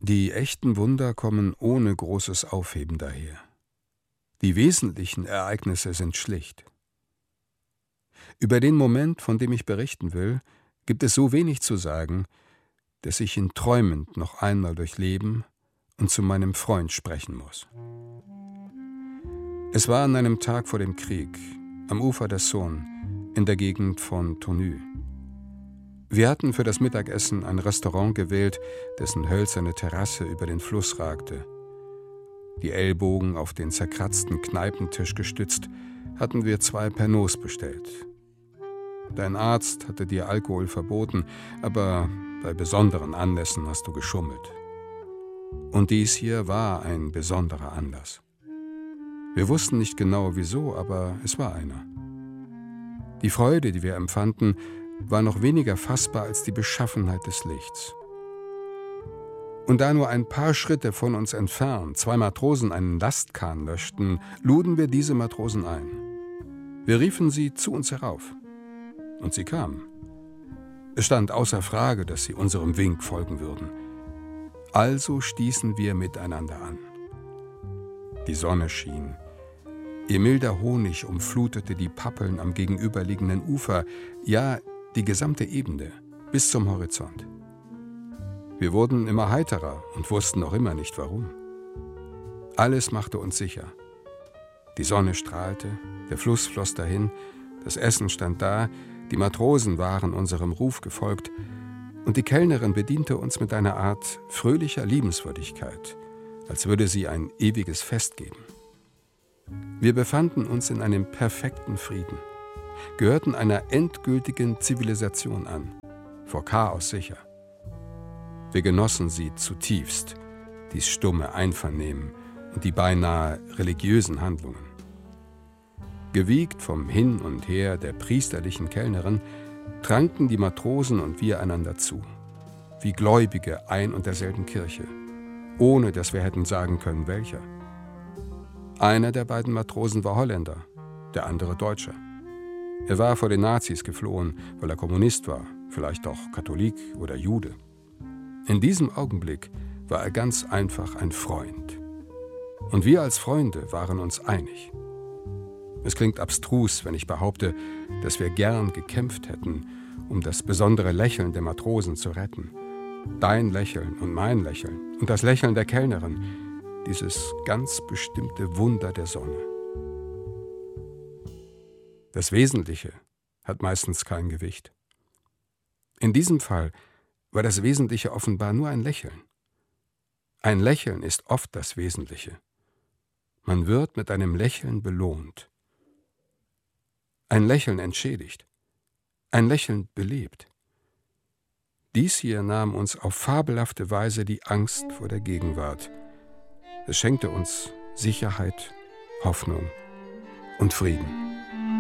Die echten Wunder kommen ohne großes Aufheben daher. Die wesentlichen Ereignisse sind schlicht. Über den Moment, von dem ich berichten will, gibt es so wenig zu sagen, dass ich ihn träumend noch einmal durchleben und zu meinem Freund sprechen muss. Es war an einem Tag vor dem Krieg, am Ufer der Saône, in der Gegend von Tonnue. Wir hatten für das Mittagessen ein Restaurant gewählt, dessen hölzerne Terrasse über den Fluss ragte. Die Ellbogen auf den zerkratzten Kneipentisch gestützt, hatten wir 2 Pernots bestellt. Dein Arzt hatte dir Alkohol verboten, aber bei besonderen Anlässen hast du geschummelt. Und dies hier war ein besonderer Anlass. Wir wussten nicht genau wieso, aber es war einer. Die Freude, die wir empfanden, war noch weniger fassbar als die Beschaffenheit des Lichts. Und da nur ein paar Schritte von uns entfernt 2 Matrosen einen Lastkahn löschten, luden wir diese Matrosen ein. Wir riefen sie zu uns herauf. Und sie kamen. Es stand außer Frage, dass sie unserem Wink folgen würden. Also stießen wir miteinander an. Die Sonne schien. Ihr milder Honig umflutete die Pappeln am gegenüberliegenden Ufer, ja, die gesamte Ebene, bis zum Horizont. Wir wurden immer heiterer und wussten noch immer nicht warum. Alles machte uns sicher. Die Sonne strahlte, der Fluss floss dahin, das Essen stand da, die Matrosen waren unserem Ruf gefolgt und die Kellnerin bediente uns mit einer Art fröhlicher Liebenswürdigkeit, als würde sie ein ewiges Fest geben. Wir befanden uns in einem perfekten Frieden, gehörten einer endgültigen Zivilisation an, vor Chaos sicher. Wir genossen sie zutiefst, dies stumme Einvernehmen und die beinahe religiösen Handlungen. Gewiegt vom Hin und Her der priesterlichen Kellnerin, tranken die Matrosen und wir einander zu, wie Gläubige ein und derselben Kirche, ohne dass wir hätten sagen können, welcher. Einer der beiden Matrosen war Holländer, der andere Deutscher. Er war vor den Nazis geflohen, weil er Kommunist war, vielleicht auch Katholik oder Jude. In diesem Augenblick war er ganz einfach ein Freund. Und wir als Freunde waren uns einig. Es klingt abstrus, wenn ich behaupte, dass wir gern gekämpft hätten, um das besondere Lächeln der Matrosen zu retten. Dein Lächeln und mein Lächeln und das Lächeln der Kellnerin, dieses ganz bestimmte Wunder der Sonne. Das Wesentliche hat meistens kein Gewicht. In diesem Fall war das Wesentliche offenbar nur ein Lächeln. Ein Lächeln ist oft das Wesentliche. Man wird mit einem Lächeln belohnt. Ein Lächeln entschädigt. Ein Lächeln belebt. Dies hier nahm uns auf fabelhafte Weise die Angst vor der Gegenwart. Es schenkte uns Sicherheit, Hoffnung und Frieden.